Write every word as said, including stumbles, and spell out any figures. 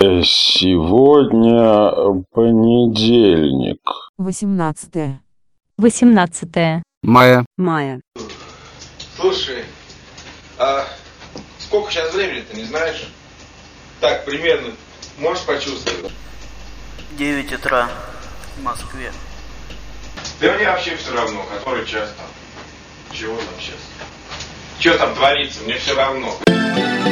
Сегодня понедельник. Восемнадцатое. Восемнадцатое. Мая. Мая. Слушай, а сколько сейчас времени-то, не знаешь? Так, примерно, можешь почувствовать? девять утра в Москве. Да мне вообще все равно, который час там. Чего там сейчас? Что там творится, мне все равно.